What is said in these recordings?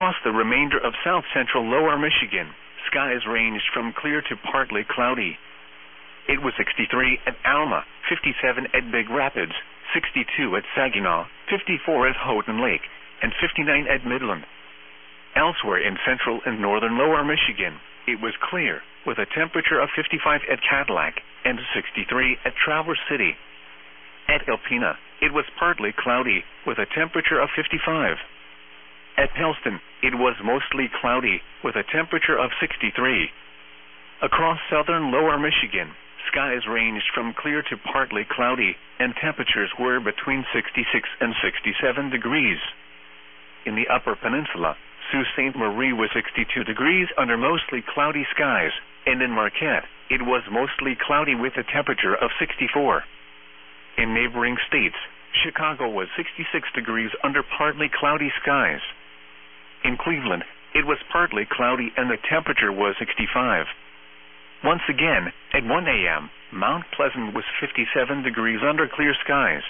Across the remainder of south-central lower Michigan, skies ranged from clear to partly cloudy. It was 63 at Alma, 57 at Big Rapids, 62 at Saginaw, 54 at Houghton Lake, and 59 at Midland. Elsewhere in central and northern lower Michigan, it was clear, with a temperature of 55 at Cadillac and 63 at Traverse City. At Alpena, it was partly cloudy, with a temperature of 55. At Pellston, it was mostly cloudy, with a temperature of 63. Across southern lower Michigan, skies ranged from clear to partly cloudy, and temperatures were between 66 and 67 degrees. In the upper peninsula, Sault Ste. Marie was 62 degrees under mostly cloudy skies, and in Marquette, it was mostly cloudy with a temperature of 64. In neighboring states, Chicago was 66 degrees under partly cloudy skies. In Cleveland, it was partly cloudy and the temperature was 65. Once again, at 1 a.m., Mount Pleasant was 57 degrees under clear skies.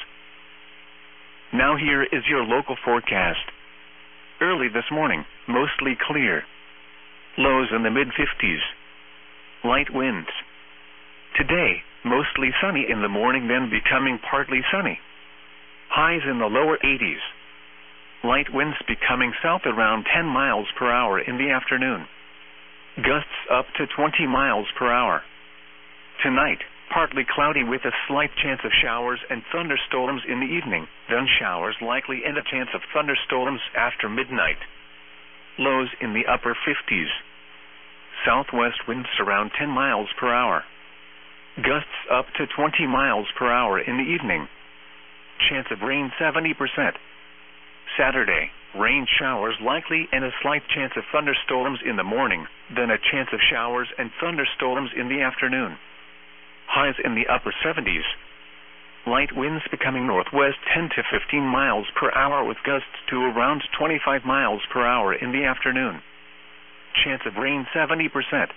Now here is your local forecast. Early this morning, mostly clear. Lows in the mid-50s. Light winds. Today, mostly sunny in the morning, then becoming partly sunny. Highs in the lower 80s. Light winds becoming south around 10 miles per hour in the afternoon. Gusts up to 20 miles per hour. Tonight, partly cloudy with a slight chance of showers and thunderstorms in the evening, then showers likely and a chance of thunderstorms after midnight. Lows in the upper 50s. Southwest winds around 10 miles per hour. Gusts up to 20 miles per hour in the evening. Chance of rain 70%. Saturday, rain showers likely and a slight chance of thunderstorms in the morning, then a chance of showers and thunderstorms in the afternoon. Highs in the upper 70s. Light winds becoming northwest 10 to 15 miles per hour with gusts to around 25 miles per hour in the afternoon. Chance of rain 70%.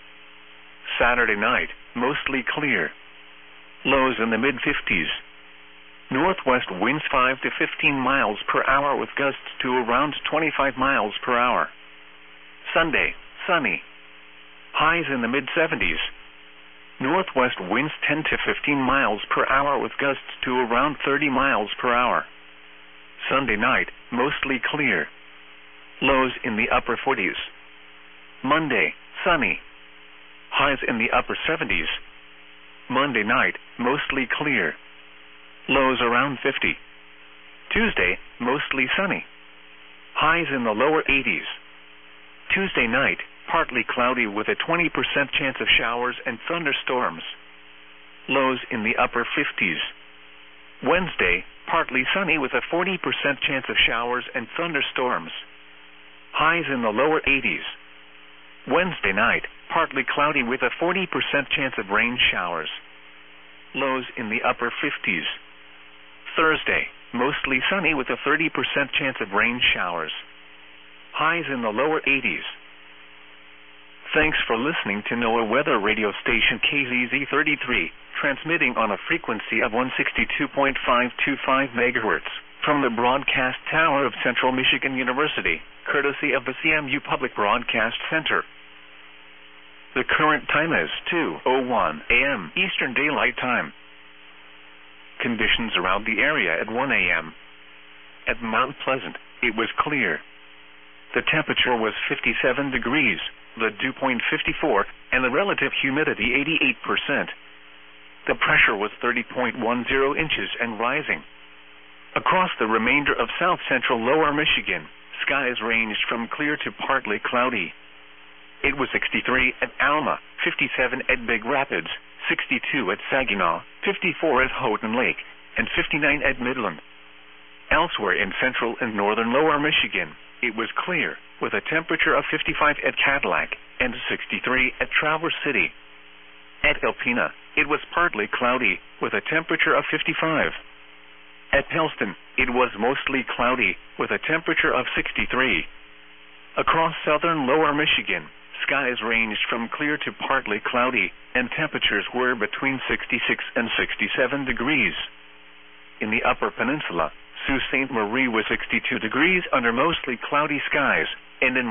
Saturday night, mostly clear. Lows in the mid-50s. Northwest winds 5 to 15 miles per hour with gusts to around 25 miles per hour. Sunday, sunny. Highs in the mid-70s. Northwest winds 10 to 15 miles per hour with gusts to around 30 miles per hour. Sunday night, mostly clear. Lows in the upper 40s. Monday, sunny. Highs in the upper 70s. Monday night, mostly clear. Lows around 50. Tuesday, mostly sunny. Highs in the lower 80s. Tuesday night, partly cloudy with a 20% chance of showers and thunderstorms. Lows in the upper 50s. Wednesday, partly sunny with a 40% chance of showers and thunderstorms. Highs in the lower 80s. Wednesday night, partly cloudy with a 40% chance of rain showers. Lows in the upper 50s. Thursday, mostly sunny with a 30% chance of rain showers. Highs in the lower 80s. Thanks for listening to NOAA Weather Radio Station KZZ33, transmitting on a frequency of 162.525 MHz from the broadcast tower of Central Michigan University, courtesy of the CMU Public Broadcast Center. The current time is 2:01 a.m. Eastern Daylight Time. Conditions around the area at 1 a.m. At Mount Pleasant, it was clear. The temperature was 57 degrees, the dew point 54, and the relative humidity 88%. The pressure was 30.10 inches and rising. Across the remainder of south-central lower Michigan, skies ranged from clear to partly cloudy. It was 63 at Alma, 57 at Big Rapids, 62 at Saginaw, 54 at Houghton Lake, and 59 at Midland. Elsewhere in central and northern lower Michigan, it was clear, with a temperature of 55 at Cadillac and 63 at Traverse City. At Alpena, it was partly cloudy, with a temperature of 55. At Pellston, it was mostly cloudy, with a temperature of 63. Across southern lower Michigan, skies ranged from clear to partly cloudy, and temperatures were between 66 and 67 degrees. In the upper peninsula, Sault Ste. Marie was 62 degrees under mostly cloudy skies, and in